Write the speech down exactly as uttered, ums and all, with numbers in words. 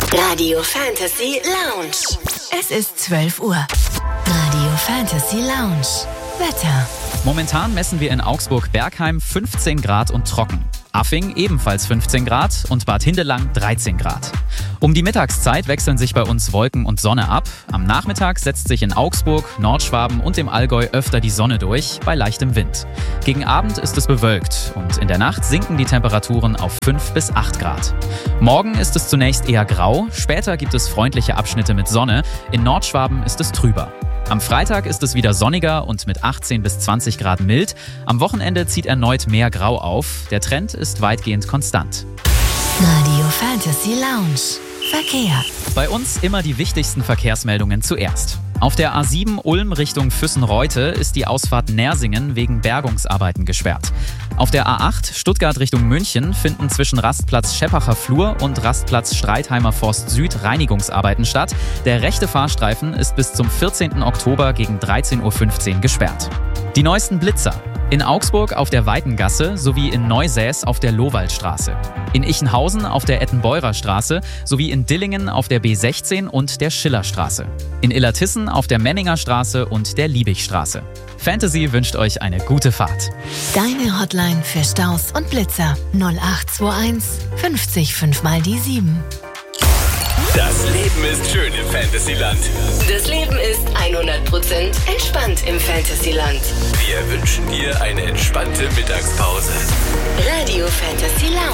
Radio Fantasy Lounge. Es ist zwölf Uhr. Radio Fantasy Lounge. Wetter. Momentan messen wir in Augsburg-Bergheim fünfzehn Grad und trocken. Affing ebenfalls fünfzehn Grad und Bad Hindelang dreizehn Grad. Um die Mittagszeit wechseln sich bei uns Wolken und Sonne ab. Am Nachmittag setzt sich in Augsburg, Nordschwaben und dem Allgäu öfter die Sonne durch, bei leichtem Wind. Gegen Abend ist es bewölkt und in der Nacht sinken die Temperaturen auf fünf bis acht Grad. Morgen ist es zunächst eher grau, später gibt es freundliche Abschnitte mit Sonne. In Nordschwaben ist es trüber. Am Freitag ist es wieder sonniger und mit achtzehn bis zwanzig Grad mild. Am Wochenende zieht erneut mehr Grau auf. Der Trend ist weitgehend konstant. Radio Fantasy Lounge. Verkehr. Bei uns immer die wichtigsten Verkehrsmeldungen zuerst. Auf der A sieben Ulm Richtung Füssen-Reute ist die Ausfahrt Nersingen wegen Bergungsarbeiten gesperrt. Auf der A acht Stuttgart Richtung München finden zwischen Rastplatz Scheppacher Flur und Rastplatz Streitheimer Forst Süd Reinigungsarbeiten statt. Der rechte Fahrstreifen ist bis zum vierzehnten Oktober gegen dreizehn Uhr fünfzehn gesperrt. Die neuesten Blitzer. In Augsburg auf der Weitengasse sowie in Neusäß auf der Lowaldstraße. In Ichenhausen auf der Ettenbeurer Straße sowie in Dillingen auf der B sechzehn und der Schillerstraße. In Illertissen auf der Menninger Straße und der Liebigstraße. Fantasy wünscht euch eine gute Fahrt. Deine Hotline für Staus und Blitzer null acht zwei eins fünfzig fünf mal die sieben. Das Leben ist schön im Fantasyland. Das Leben ist hundert Prozent entspannt im Fantasyland. Wir wünschen dir eine entspannte Mittagspause. Radio Fantasy Lounge.